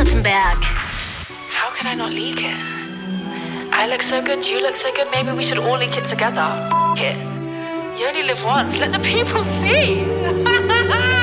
Baden-Württemberg. How could I not leak it? I look so good, you look so good, maybe we should all leak it together. F it. You only live once, let the people see.